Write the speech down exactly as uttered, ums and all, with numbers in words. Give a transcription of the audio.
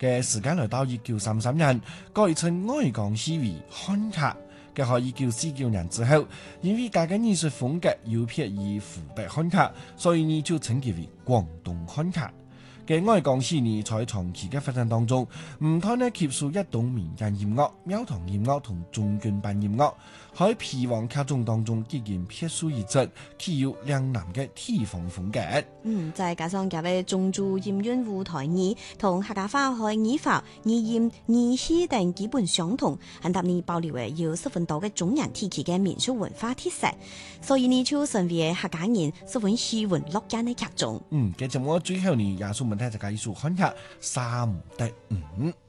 嘅時間來到一九三三年，改稱愛江市為漢客。嘅可以叫四九年之後，因為佢嘅藝術風格有別於湖北漢客，所以呢就稱其為廣東漢客。嘅愛江市呢，在長期嘅發展當中，唔單呢吸收一種民間音樂、廟堂音樂同中軍版音樂，喺皮王客種當中結見撇書一質，具有嶺南嘅地方風格。 嗯，再加上佢嘅宗族音樂舞台語同客家話嘅語法、語音、語氣等基本相同，很搭呢保留嘅有十分多嘅中原地區嘅民俗文化特色，所以呢就成為客家人十分喜聞樂見嘅客種。 嗯，嘅節目最後呢，也數問題就係一首漢客三得五。